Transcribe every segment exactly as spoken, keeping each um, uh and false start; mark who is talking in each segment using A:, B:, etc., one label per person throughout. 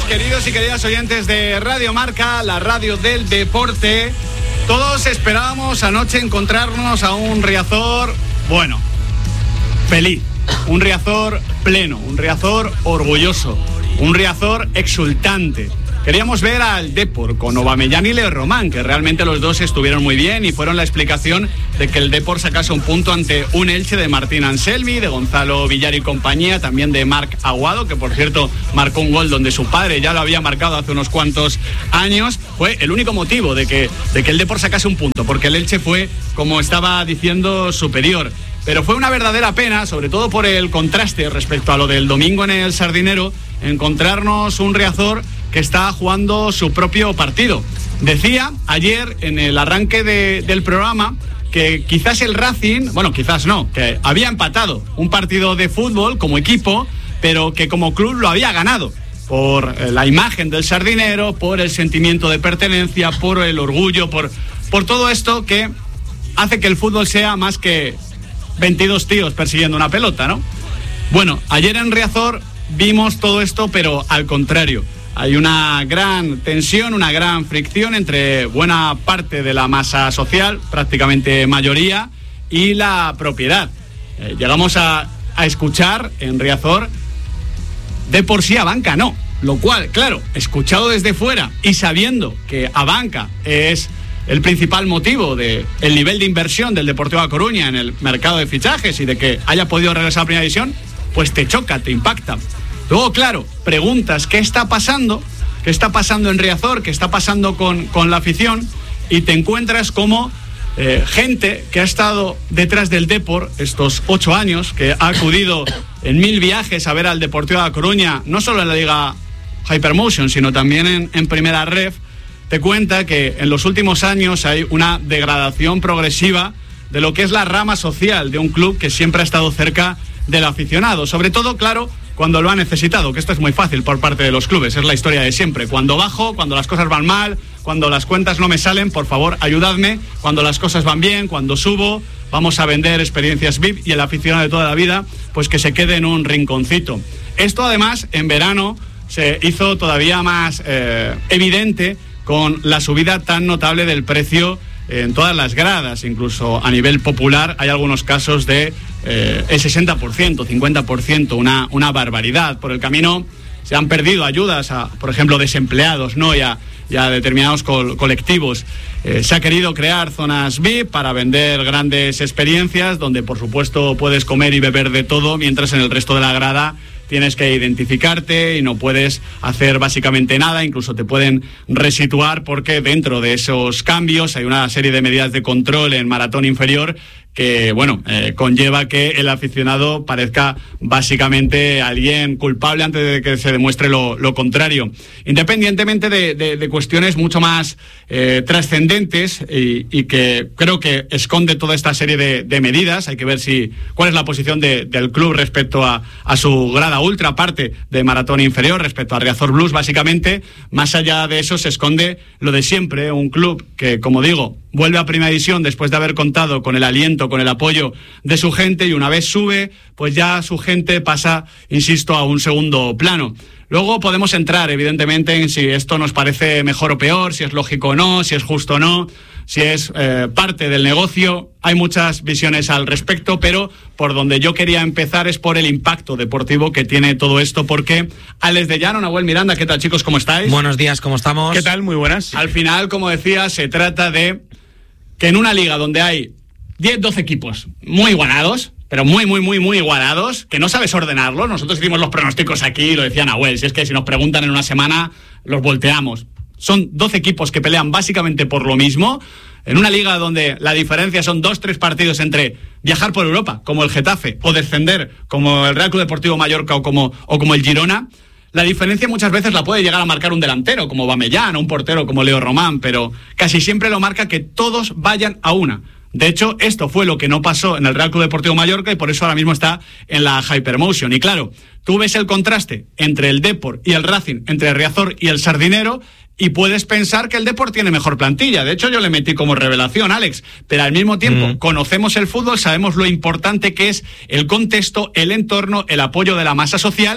A: queridos y queridas oyentes de Radio Marca, la radio del deporte. Todos esperábamos anoche encontrarnos a un Riazor, bueno, feliz, un Riazor pleno, un Riazor orgulloso, un Riazor exultante. Queríamos ver al Depor con Aubameyang y Leo Román, que realmente los dos estuvieron muy bien y fueron la explicación de que el Depor sacase un punto ante un Elche de Martín Anselmi, de Gonzalo Villar y compañía, también de Marc Aguado, que por cierto marcó un gol donde su padre ya lo había marcado hace unos cuantos años. Fue el único motivo de que, de que el Depor sacase un punto, porque el Elche fue, como estaba diciendo, superior. Pero fue una verdadera pena, sobre todo por el contraste respecto a lo del domingo en el Sardinero, encontrarnos un Riazor que está jugando su propio partido. Decía ayer en el arranque de, del programa que quizás el Racing, bueno, quizás no, que había empatado un partido de fútbol como equipo, pero que como club lo había ganado por la imagen del Sardinero, por el sentimiento de pertenencia, por el orgullo, por, por todo esto que hace que el fútbol sea más que veintidós tíos persiguiendo una pelota, ¿no? Bueno, ayer en Riazor vimos todo esto, pero al contrario. Hay una gran tensión, una gran fricción entre buena parte de la masa social, prácticamente mayoría, y la propiedad. Eh, llegamos a, a escuchar en Riazor de por sí Abanca no, lo cual, claro, escuchado desde fuera y sabiendo que Abanca es el principal motivo del nivel de inversión del Deportivo A Coruña en el mercado de fichajes y de que haya podido regresar a Primera División, pues te choca, te impacta. Luego, claro, preguntas qué está pasando, qué está pasando en Riazor, qué está pasando con, con la afición, y te encuentras como eh, gente que ha estado detrás del Depor estos ocho años, que ha acudido en mil viajes a ver al Deportivo de A Coruña, no solo en la Liga Hypermotion, sino también en, en Primera Ref, te cuenta que en los últimos años hay una degradación progresiva de lo que es la rama social de un club que siempre ha estado cerca del aficionado, sobre todo, claro, cuando lo ha necesitado, que esto es muy fácil por parte de los clubes, es la historia de siempre. Cuando bajo, cuando las cosas van mal, cuando las cuentas no me salen, por favor, ayudadme. Cuando las cosas van bien, cuando subo, vamos a vender experiencias V I P, y el aficionado de toda la vida, pues que se quede en un rinconcito. Esto, además, en verano se hizo todavía más eh, evidente con la subida tan notable del precio en todas las gradas, incluso a nivel popular hay algunos casos de eh, el sesenta por ciento, cincuenta por ciento, una, una barbaridad. Por el camino se han perdido ayudas a, por ejemplo, desempleados, ¿no? y, a, y a determinados col- colectivos. Eh, se ha querido crear zonas V I P para vender grandes experiencias, donde por supuesto puedes comer y beber de todo, mientras en el resto de la grada tienes que identificarte y no puedes hacer básicamente nada, incluso te pueden resituar porque dentro de esos cambios hay una serie de medidas de control en maratón inferior que, bueno, eh, conlleva que el aficionado parezca básicamente alguien culpable antes de que se demuestre lo, lo contrario. Independientemente de, de, de cuestiones mucho más eh, trascendentes y, y que creo que esconde toda esta serie de, de medidas, hay que ver si cuál es la posición de, del club respecto a, a su grada ultra, aparte de maratón inferior, respecto a Riazor Blues, básicamente. Más allá de eso se esconde lo de siempre, un club que, como digo, vuelve a Primera División después de haber contado con el aliento, con el apoyo de su gente, y una vez sube, pues ya su gente pasa, insisto, a un segundo plano. Luego podemos entrar, evidentemente, en si esto nos parece mejor o peor, si es lógico o no, si es justo o no, si es eh, parte del negocio. Hay muchas visiones al respecto, pero por donde yo quería empezar es por el impacto deportivo que tiene todo esto, porque Alex de Llano, Nahuel Miranda, ¿qué tal, chicos? ¿Cómo estáis?
B: Buenos días, ¿cómo estamos?
C: ¿Qué tal? Muy buenas.
A: Al final, como decía, se trata de que en una liga donde hay diez, doce equipos muy igualados, pero muy, muy, muy, muy igualados, que no sabes ordenarlos. Nosotros hicimos los pronósticos aquí, lo decía Nahuel, si es que si nos preguntan en una semana, los volteamos. Son doce equipos que pelean básicamente por lo mismo, en una liga donde la diferencia son dos, tres partidos entre viajar por Europa, como el Getafe, o descender, como el Real Club Deportivo Mallorca o como, o como el Girona. La diferencia muchas veces la puede llegar a marcar un delantero, como Aubameyang, o un portero como Leo Román, pero casi siempre lo marca que todos vayan a una. De hecho, esto fue lo que no pasó en el Real Club Deportivo Mallorca, y por eso ahora mismo está en la Hypermotion. Y claro, tú ves el contraste entre el Depor y el Racing, entre el Riazor y el Sardinero, y puedes pensar que el Depor tiene mejor plantilla. De hecho, yo le metí como revelación, Alex, pero al mismo tiempo mm. conocemos el fútbol, sabemos lo importante que es el contexto, el entorno, el apoyo de la masa social,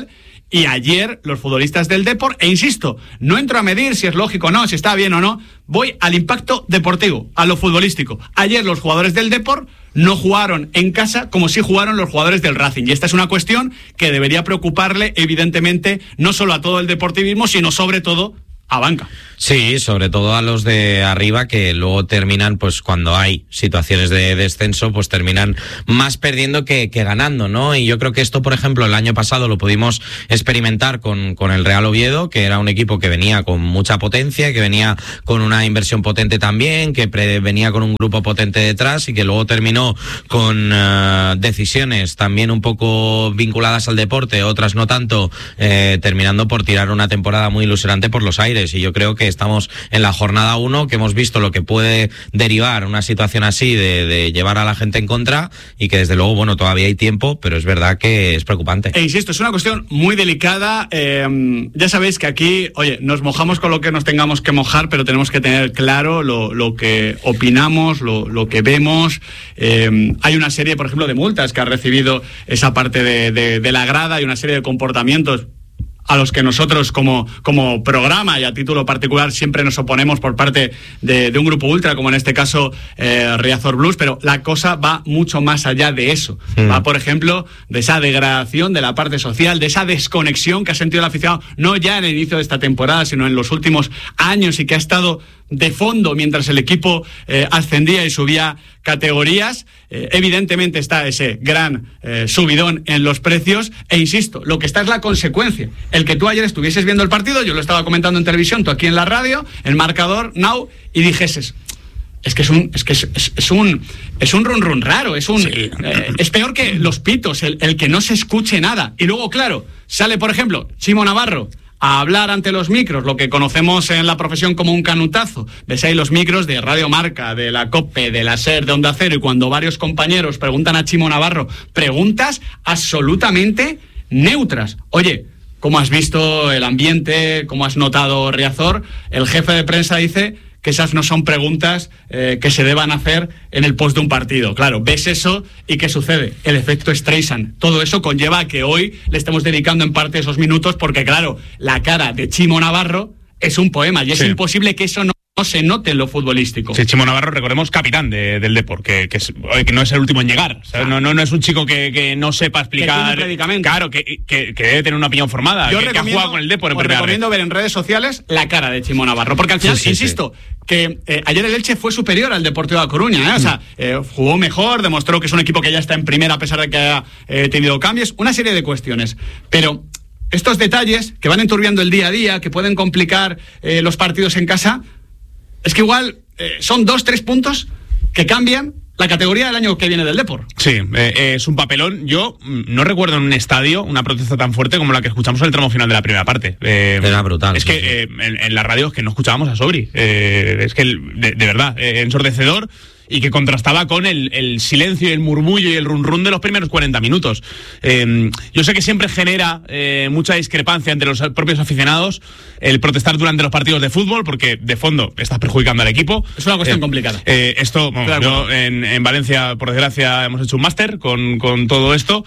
A: Y ayer los futbolistas del Depor, e insisto, no entro a medir si es lógico o no, si está bien o no, voy al impacto deportivo, a lo futbolístico. Ayer los jugadores del Depor no jugaron en casa como sí jugaron los jugadores del Racing. Y esta es una cuestión que debería preocuparle, evidentemente, no solo a todo el deportivismo, sino sobre todo a banca.
B: Sí, sobre todo a los de arriba, que luego terminan, pues cuando hay situaciones de descenso, pues terminan más perdiendo que, que ganando, ¿no? Y yo creo que esto, por ejemplo, el año pasado lo pudimos experimentar con, con el Real Oviedo, que era un equipo que venía con mucha potencia, que venía con una inversión potente también, que pre- venía con un grupo potente detrás y que luego terminó con uh, decisiones también un poco vinculadas al deporte, otras no tanto, eh, terminando por tirar una temporada muy ilusionante por los aires. Y yo creo que estamos en la jornada uno, que hemos visto lo que puede derivar una situación así de, de llevar a la gente en contra, y que desde luego, bueno, todavía hay tiempo, pero es verdad que es preocupante.
A: E insisto, es una cuestión muy delicada. Eh, ya sabéis que aquí, oye, nos mojamos con lo que nos tengamos que mojar, pero tenemos que tener claro lo, lo que opinamos, lo, lo que vemos. Eh, hay una serie, por ejemplo, de multas que ha recibido esa parte de, de, de la grada, hay una serie de comportamientos a los que nosotros como, como programa y a título particular siempre nos oponemos por parte de, de un grupo ultra, como en este caso eh, Riazor Blues, pero la cosa va mucho más allá de eso. Mm. Va, por ejemplo, de esa degradación de la parte social, de esa desconexión que ha sentido el aficionado, no ya en el inicio de esta temporada, sino en los últimos años, y que ha estado de fondo mientras el equipo eh, ascendía y subía categorías. Eh, evidentemente está ese gran eh, subidón en los precios, e insisto, lo que está es la consecuencia. El que tú ayer estuvieses viendo el partido, yo lo estaba comentando en televisión, tú aquí en la radio, el marcador, now, y dijeses, es que es un es que es, es, es un es un run run raro, es un sí. eh, es peor que los pitos, el, el que no se escuche nada. Y luego, claro, sale, por ejemplo, Chimo Navarro a hablar ante los micros, lo que conocemos en la profesión como un canutazo. Ves ahí los micros de Radio Marca, de la COPE, de la SER, de Onda Cero, y cuando varios compañeros preguntan a Chimo Navarro preguntas absolutamente neutras. Oye, ¿cómo has visto el ambiente? ¿Cómo has notado Riazor? El jefe de prensa dice que esas no son preguntas eh, que se deban hacer en el post de un partido. Claro, ves eso y ¿qué sucede? El efecto Streisand. Todo eso conlleva a que hoy le estemos dedicando en parte esos minutos, porque claro, la cara de Chimo Navarro es un poema y es sí. imposible que eso no no se note en lo futbolístico.
C: Sí, Chimo Navarro, recordemos, capitán de, del Depor, que, que, es, que no es el último en llegar. Ah. No, no, no es un chico que, que no sepa explicar.
A: Que
C: claro, que, que, que debe tener una opinión formada. Yo que, que ha jugado con el Depor en primera
A: recomiendo ver en redes sociales la cara de Chimo Navarro, porque al final, sí, sí, insisto, sí. que eh, ayer el Elche fue superior al Deportivo de A Coruña, ¿eh? O sea, eh, jugó mejor, demostró que es un equipo que ya está en primera a pesar de que haya eh, tenido cambios, una serie de cuestiones. Pero estos detalles que van enturbiando el día a día, que pueden complicar eh, los partidos en casa, es que igual eh, son dos, tres puntos que cambian la categoría del año que viene del Depor.
C: Sí, eh, es un papelón. Yo no recuerdo en un estadio una protesta tan fuerte como la que escuchamos en el tramo final de la primera parte. Eh,
B: Era brutal.
C: Es
B: sí,
C: que
B: sí.
C: Eh, en, en la radio es que no escuchábamos a Sobri. Eh, es que, de, de verdad, eh, ensordecedor, y que contrastaba con el, el silencio y el murmullo y el run run de los primeros cuarenta minutos. Eh, yo sé que siempre genera eh, mucha discrepancia entre los propios aficionados el protestar durante los partidos de fútbol, porque de fondo estás perjudicando al equipo.
A: Es una cuestión
C: eh,
A: complicada.
C: Eh, esto, bueno, yo en, en Valencia, por desgracia, hemos hecho un máster con, con todo esto,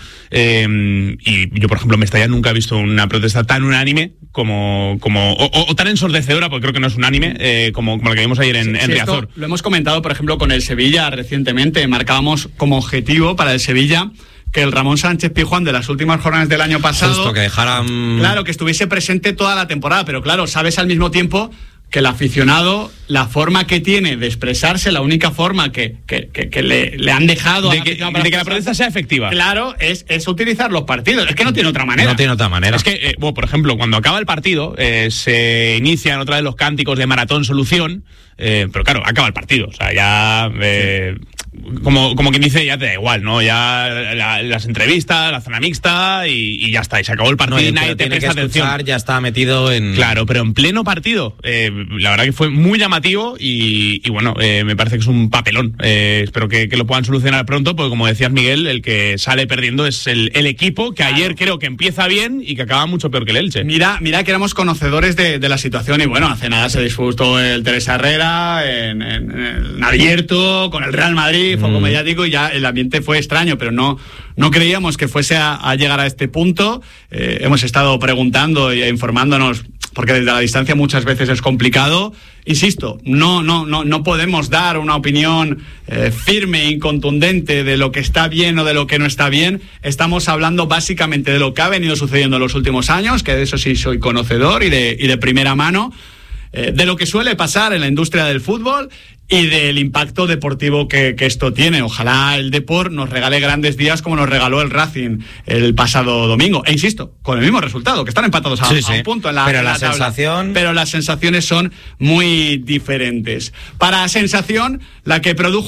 C: eh, y yo, por ejemplo, en Mestalla nunca he visto una protesta tan unánime como, como o, o, o tan ensordecedora, porque creo que no es unánime, eh, como, como la que vimos ayer en, sí, en sí, Riazor.
A: Lo hemos comentado, por ejemplo, con el Sevilla recientemente. Marcábamos como objetivo para el Sevilla que el Ramón Sánchez Pizjuán de las últimas jornadas del año pasado,
B: justo que dejaran,
A: claro, que estuviese presente toda la temporada, pero claro, sabes al mismo tiempo que el aficionado, la forma que tiene de expresarse, la única forma que, que, que, que le, le han dejado
C: de que, de que la protesta sea efectiva,
A: claro, es, es utilizar los partidos. Es que no tiene otra manera.
B: No tiene otra manera.
C: Es que, eh, bueno, por ejemplo, cuando acaba el partido, eh, se inician otra vez los cánticos de Maratón Solución, eh, pero claro, acaba el partido. O sea, ya... Eh, sí. Como, como quien dice, ya te da igual, ¿no? Ya la, las entrevistas, la zona mixta y, y ya está, y se acabó el partido, no, y nadie te presta atención.
B: Ya está metido en...
C: Claro, pero en pleno partido, eh, la verdad que fue muy llamativo y, y bueno, eh, me parece que es un papelón. Eh, espero que, que lo puedan solucionar pronto, porque como decías, Miguel, el que sale perdiendo es el, el equipo, que claro. ayer creo que empieza bien y que acaba mucho peor que el Elche.
A: Mira, mira que éramos conocedores de, de la situación, y bueno, hace nada se disfrutó el Teresa Herrera en, en, en abierto, con el Real Madrid Madrid, foco
B: Mm.
A: mediático, y ya el ambiente fue extraño, pero no, no creíamos que fuese a, a llegar a este punto. Eh, hemos estado preguntando e informándonos, porque desde la distancia muchas veces es complicado. Insisto, no, no, no, no podemos dar una opinión eh, firme e contundente de lo que está bien o de lo que no está bien. Estamos hablando básicamente de lo que ha venido sucediendo en los últimos años, que de eso sí soy conocedor y de, y de primera mano, eh, de lo que suele pasar en la industria del fútbol y del impacto deportivo que, que esto tiene. Ojalá el Depor nos regale grandes días como nos regaló el Racing el pasado domingo. E insisto, con el mismo resultado, que están empatados a,
B: Sí,
A: a
B: sí.
A: un punto en la,
B: Pero
A: en
B: la
A: la tabla.
B: sensación-
A: Pero las sensaciones son muy diferentes. Para sensación, la que produjo